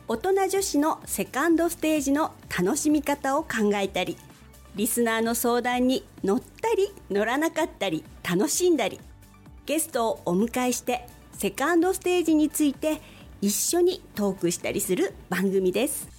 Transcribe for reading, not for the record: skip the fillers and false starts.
大人女子のセカンドステージの楽しみ方を考えたり、リスナーの相談に乗ったり乗らなかったり楽しんだり、ゲストをお迎えしてセカンドステージについて一緒にトークしたりする番組です。